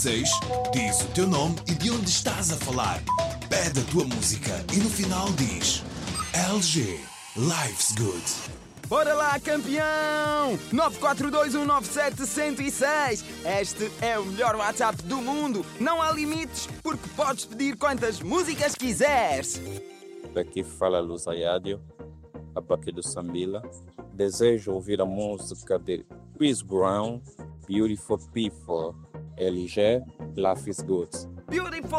6. Diz o teu nome e de onde estás a falar. Pede a tua música e no final diz LG Life's Good. Bora lá, campeão! 942197106. Este é o melhor WhatsApp do mundo. Não há limites, porque podes pedir quantas músicas quiseres. Daqui fala Luz Ayadio, a partir do Sambila. Desejo ouvir a música de Chris Brown, Beautiful People, LG, Life is Good. Beautiful